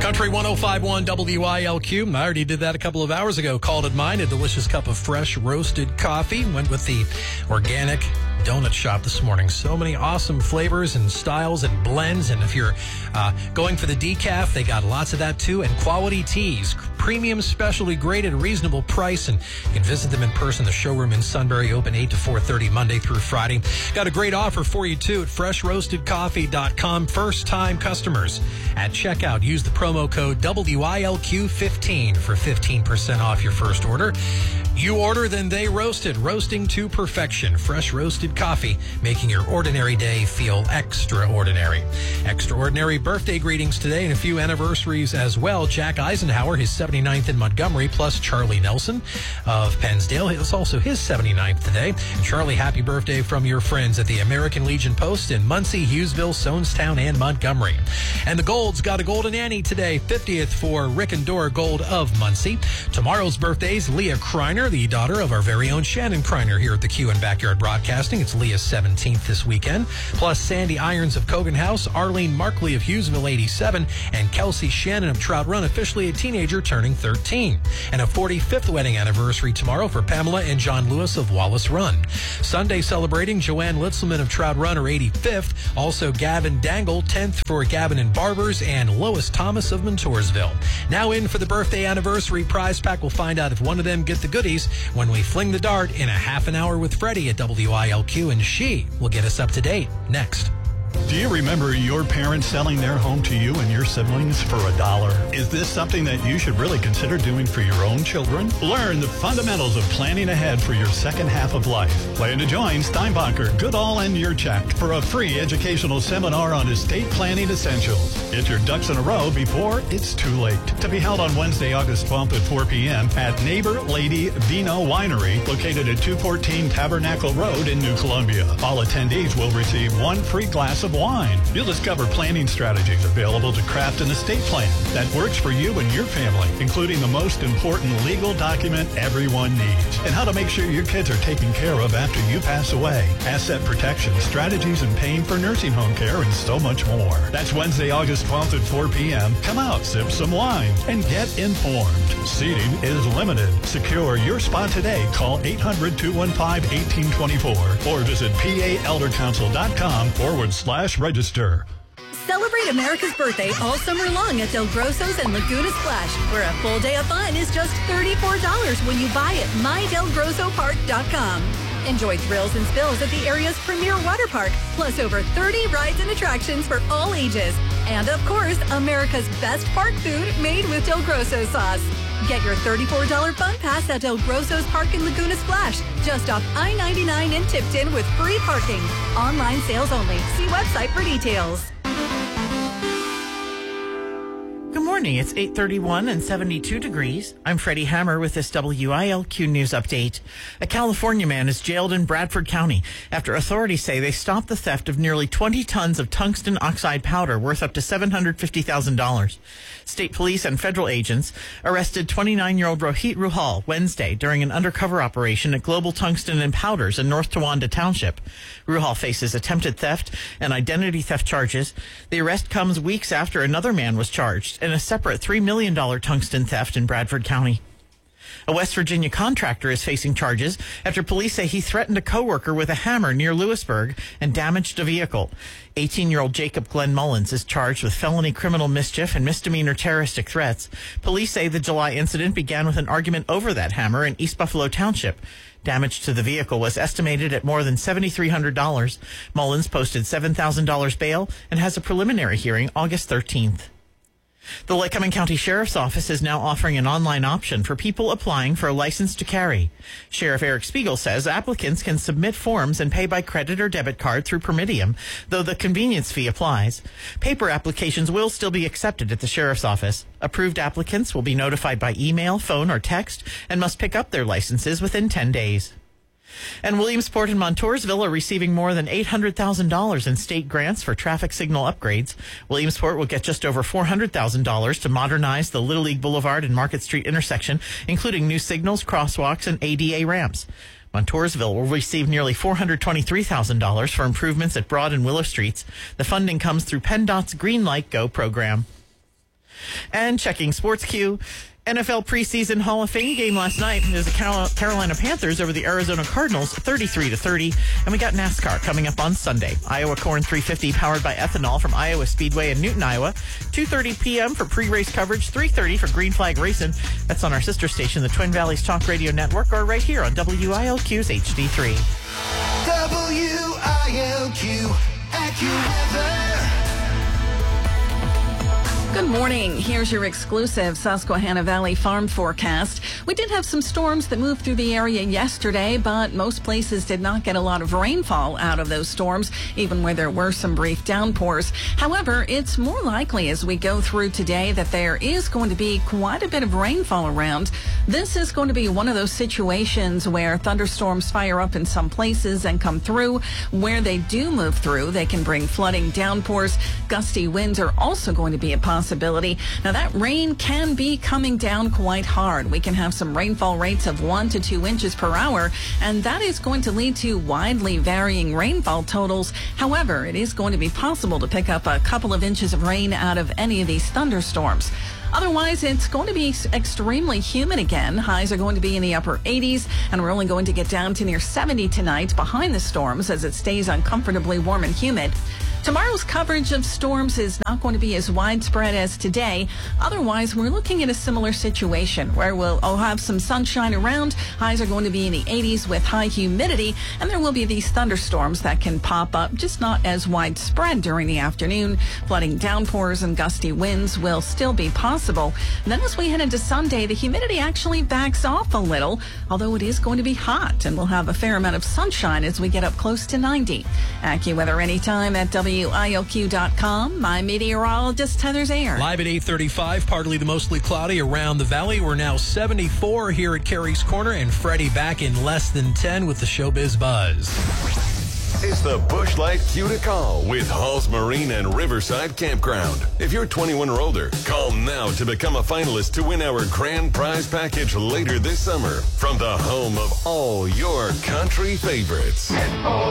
Country 105.1 WILQ. I already did that a couple of hours ago. Called it mine. A delicious cup of fresh roasted coffee. Went with the organic donut shop this morning. So many awesome flavors and styles and blends. And if you're going for the decaf, they got lots of that too. And quality teas. Premium specialty grade at a reasonable price. And you can visit them in person. The showroom in Sunbury, open 8 to 4:30 Monday through Friday. Got a great offer for you too at freshroastedcoffee.com. First time customers at checkout, use the promo code WILQ15 for 15% off your first order. You order, then they roast it. Roasting to perfection. Fresh roasted coffee, making your ordinary day feel extraordinary. Extraordinary birthday greetings today and a few anniversaries as well. Jack Eisenhower, his 79th in Montgomery, plus Charlie Nelson of Pennsdale. It's also his 79th today. And Charlie, happy birthday from your friends at the American Legion Post in Muncie, Hughesville, Sonestown, and Montgomery. And the Gold's got a Golden Annie today, 50th for Rick and Dora Gold of Muncie. Tomorrow's birthday's Leah Kreiner, the daughter of our very own Shannon Kreiner here at the Q and Backyard Broadcasting. It's Leah's 17th this weekend. Plus Sandy Irons of Cogan House, Arlene Markley of Hughesville, 87, and Kelsey Shannon of Trout Run, officially a teenager turning 13. And a 45th wedding anniversary tomorrow for Pamela and John Lewis of Wallace Run. Sunday celebrating Joanne Litzelman of Trout Run, her 85th. Also Gavin Dangle, 10th for Gavin and Barbers, and Lois Thomas of Montoursville. Now in for the birthday anniversary prize pack. We'll find out if one of them get the goodies when we fling the dart in a half an hour with Freddie at WILQ, and she will get us up to date next. Do you remember your parents selling their home to you and your siblings for $1? Is this something that you should really consider doing for your own children? Learn the fundamentals of planning ahead for your second half of life. Plan to join Steinbacher, Goodall, and Yurchak for a free educational seminar on estate planning essentials. Get your ducks in a row before it's too late. To be held on Wednesday, August 12th at 4 p.m. at Neighbor Lady Vino Winery, located at 214 Tabernacle Road in New Columbia. All attendees will receive one free glass of wine. You'll discover planning strategies available to craft an estate plan that works for you and your family, including the most important legal document everyone needs, and how to make sure your kids are taken care of after you pass away, asset protection, strategies in paying for nursing home care, and so much more. That's Wednesday, August 12th at 4 p.m. Come out, sip some wine, and get informed. Seating is limited. Secure your spot today. Call 800-215-1824 or visit paeldercouncil.com/register. Celebrate America's birthday all summer long at Del Grosso's and Laguna Splash, where a full day of fun is just $34 when you buy at mydelgrossopark.com. Enjoy thrills and spills at the area's premier water park, plus over 30 rides and attractions for all ages. And of course, America's best park food made with Del Grosso sauce. Get your $34 fun pass at Del Grosso's Park in Laguna Splash, just off I-99 in Tipton with free parking. Online sales only. See website for details. Good morning. It's 8:31 and 72 degrees. I'm Freddie Hammer with this WILQ News Update. A California man is jailed in Bradford County after authorities say they stopped the theft of nearly 20 tons of tungsten oxide powder worth up to $750,000. State police and federal agents arrested 29-year-old Rohit Ruhal Wednesday during an undercover operation at Global Tungsten and Powders in North Towanda Township. Ruhal faces attempted theft and identity theft charges. The arrest comes weeks after another man was charged in a separate $3 million tungsten theft in Bradford County. A West Virginia contractor is facing charges after police say he threatened a coworker with a hammer near Lewisburg and damaged a vehicle. 18-year-old Jacob Glenn Mullins is charged with felony criminal mischief and misdemeanor terroristic threats. Police say the July incident began with an argument over that hammer in East Buffalo Township. Damage to the vehicle was estimated at more than $7,300. Mullins posted $7,000 bail and has a preliminary hearing August 13th. The Lycoming County Sheriff's Office is now offering an online option for people applying for a license to carry. Sheriff Eric Spiegel says applicants can submit forms and pay by credit or debit card through Permitium, though the convenience fee applies. Paper applications will still be accepted at the Sheriff's Office. Approved applicants will be notified by email, phone, or text and must pick up their licenses within 10 days. And Williamsport and Montoursville are receiving more than $800,000 in state grants for traffic signal upgrades. Williamsport will get just over $400,000 to modernize the Little League Boulevard and Market Street intersection, including new signals, crosswalks, and ADA ramps. Montoursville will receive nearly $423,000 for improvements at Broad and Willow Streets. The funding comes through PennDOT's Green Light Go program. And checking Sports Q. NFL preseason Hall of Fame game last night is the Carolina Panthers over the Arizona Cardinals, 33-30. And we got NASCAR coming up on Sunday. Iowa Corn 350 powered by ethanol from Iowa Speedway in Newton, Iowa. 2:30 p.m. for pre-race coverage, 3:30 for Green Flag Racing. That's on our sister station, the Twin Valleys Talk Radio Network, or right here on WILQ's HD3. WILQ AccuWeather. Good morning. Here's your exclusive Susquehanna Valley farm forecast. We did have some storms that moved through the area yesterday, but most places did not get a lot of rainfall out of those storms, even where there were some brief downpours. However, it's more likely as we go through today that there is going to be quite a bit of rainfall around. This is going to be one of those situations where thunderstorms fire up in some places and come through. Where they do move through, they can bring flooding, downpours. Gusty winds are also going to be a possibility. Now, that rain can be coming down quite hard. We can have some rainfall rates of 1 to 2 inches per hour, and that is going to lead to widely varying rainfall totals. However, it is going to be possible to pick up a couple of inches of rain out of any of these thunderstorms. Otherwise, it's going to be extremely humid again. Highs are going to be in the upper 80s, and we're only going to get down to near 70 tonight behind the storms as it stays uncomfortably warm and humid. Tomorrow's coverage of storms is not going to be as widespread as today. Otherwise, we're looking at a similar situation where we'll have some sunshine around. Highs are going to be in the 80s with high humidity, and there will be these thunderstorms that can pop up, just not as widespread during the afternoon. Flooding, downpours, and gusty winds will still be possible. And then as we head into Sunday, the humidity actually backs off a little, although it is going to be hot, and we'll have a fair amount of sunshine as we get up close to 90. AccuWeather anytime at WILQ.com. My meteorologist, Heather Zayer. Live at 8:35, partly to mostly cloudy around the valley. We're now 74 here at Carey's Corner, and Freddie back in less than 10 with the Showbiz Buzz. It's the Busch Light Q to call with Halls Marine and Riverside Campground. If you're 21 or older, call now to become a finalist to win our grand prize package later this summer from the home of all your country favorites.